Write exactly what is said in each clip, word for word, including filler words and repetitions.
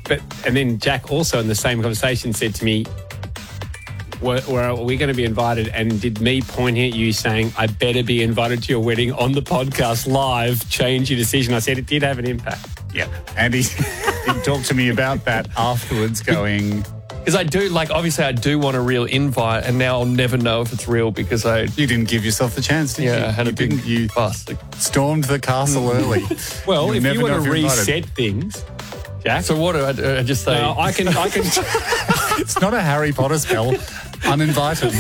but and then Jack also in the same conversation said to me, were, were, are we going to be invited? And did me pointing at you saying, I better be invited to your wedding on the podcast live change your decision? I said it did have an impact. Yeah. And he, he talked to me about that afterwards going... Because I do, like, obviously I do want a real invite, and now I'll never know if it's real because I... You didn't give yourself the chance, did yeah, you? Yeah, I had you a big didn't, you bust. Stormed the castle early. Well, You'll if never you want know to if you're reset invited. things, Jack... So what do I do? I just say... No, I can... I can It's not a Harry Potter spell. Uninvited.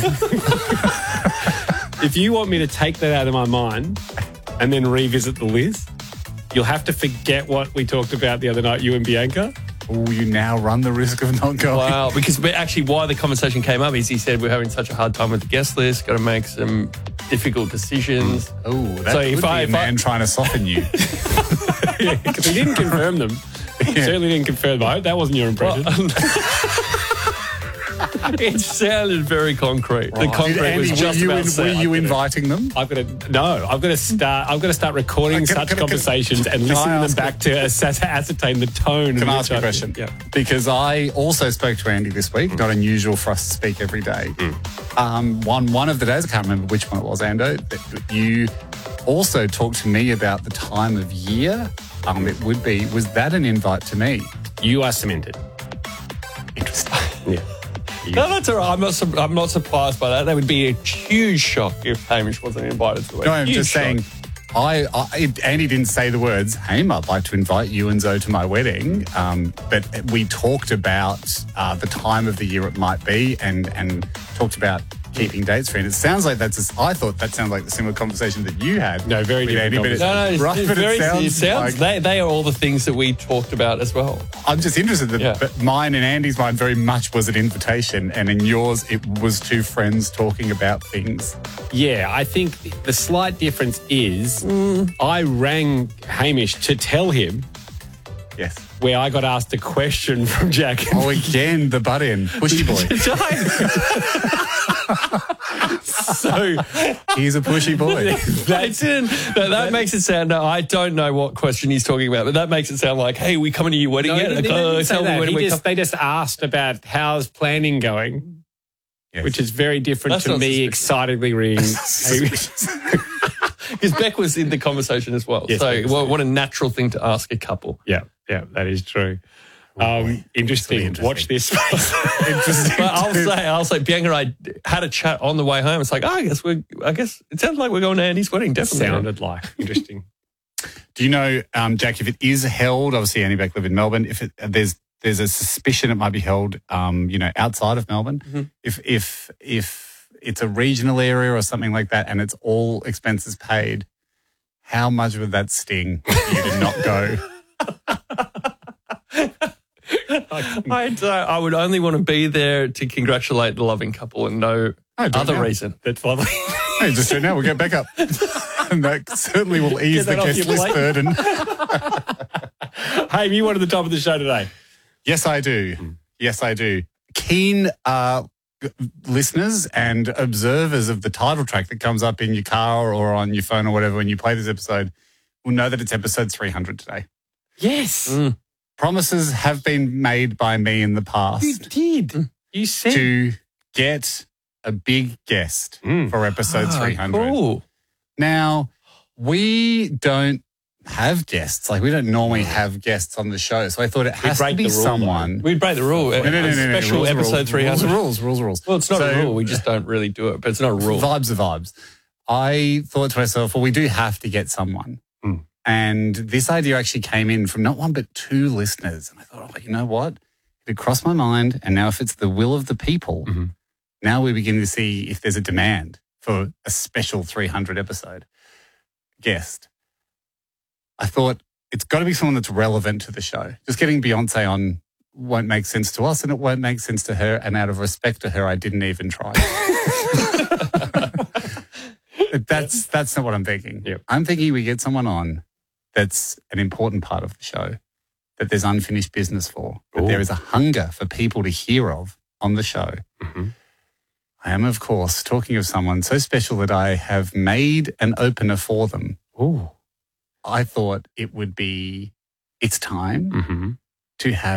If you want me to take that out of my mind and then revisit the list, you'll have to forget what we talked about the other night, you and Bianca. Oh, you now run the risk of not going. Wow, because actually why the conversation came up is he said we're having such a hard time with the guest list, got to make some difficult decisions. Oh, that So could if be I- a if man I- trying to soften you. Yeah, because he didn't confirm them. He Yeah. certainly didn't confirm them. I hope that wasn't your impression. It sounded very concrete. The concrete Did Andy, was just were you, about in, set. were you I get it. inviting them? I've got to no. I've got to start. I've got to start recording Can- such can- can- conversations and can I listening them ask back to ascer- ascertain the tone. Can in I which ask you a question? Yeah. Because I also spoke to Andy this week. Not unusual for us to speak every day. Um, one one of the days, I can't remember which one it was, Ando, that you also talked to me about the time of year. Um, it would be, was that an invite to me? You are cemented. Interesting. Yeah. No, that's all right. I'm not, su- I'm not surprised by that. That would be a huge shock if Hamish wasn't invited to it. No, I'm Huge just shock. saying, I, I Andy didn't say the words, hey, I'd like to invite you and Zoe to my wedding. Um, but we talked about uh, the time of the year it might be and, and talked about keeping dates for it. It sounds like that's, a, I thought that sounded like the similar conversation that you had. No, very with different Andy, but it- No, no, it's, right, it's but very, it sounds, it sounds like, they, they are all the things that we talked about as well. I'm just interested that Yeah. but mine and Andy's mind very much was an invitation, and in yours it was two friends talking about things. Yeah, I think the slight difference is I rang Hamish to tell him Yes. where I got asked a question from Jack. Oh, again, the butt in. Pushy boy. So He's a pushy boy. That's it. No, that makes it sound. No, I don't know what question he's talking about, but that makes it sound like, "Hey, we coming to your wedding no, yet?" he Like, didn't "Oh, say tell me that. when He we just, come." they just asked about how's planning going, Yes. which is very different That's to not me suspicious. excitedly ringing Hamish. Because Beck was in the conversation as well. Yes, so, Beck was well, there. what a natural thing to ask a couple. Yeah, yeah, that is true. Um, interesting. interesting. Watch this space. Interesting. But I'll too. say, I'll say, Bianca and I had a chat on the way home. It's like, oh, I guess we're, I guess it sounds like we're going to Andy's wedding. Definitely. Sounded like interesting. Do you know, um, Jack, if it is held, obviously Andy Beck live in Melbourne, if it, there's there's a suspicion it might be held, um, you know, outside of Melbourne, Mm-hmm. if if if it's a regional area or something like that and it's all expenses paid, how much would that sting for you to not go? I, don't- I would only want to be there to congratulate the loving couple and no Oh, do it other now. reason. That's lovely. Hey, just do it now. We'll get back up. And that certainly will ease the Get that off guest your list plate. burden. Hey, you wanted the top of the show today. Yes, I do. Yes, I do. Keen uh, g- listeners and observers of the title track that comes up in your car or on your phone or whatever when you play this episode will know that it's episode three hundred today. Yes. Mm. Promises have been made by me in the past You did. You said. to get a big guest Mm. for episode Ah, three hundred. cool. Now, we don't have guests. Like, we don't normally have guests on the show. So I thought it has to break be the rule, someone. We'd break the rule. No, no, no, no, no. Special Rules are episode rules. three hundred. Rules are rules, rules are rules. Well, it's not So- a rule. We just don't really do it, but it's not a rule. Vibes are vibes. I thought to myself, well, we do have to get someone. Mm. And this idea actually came in from not one, but two listeners. And I thought, oh, you know what? It crossed my mind. And now if it's the will of the people, Mm-hmm. now we're beginning to see if there's a demand for a special three hundred episode guest. I thought it's got to be someone that's relevant to the show. Just getting Beyonce on won't make sense to us and it won't make sense to her. And out of respect to her, I didn't even try. that's that's not what I'm thinking. Yep. I'm thinking we get someone on that's an important part of the show, that there's unfinished business for, that Ooh. there is a hunger for people to hear of on the show. Mhm. I am, of course, talking of someone so special that I have made an opener for them. Ooh. I thought it would be, it's time Mm-hmm. to have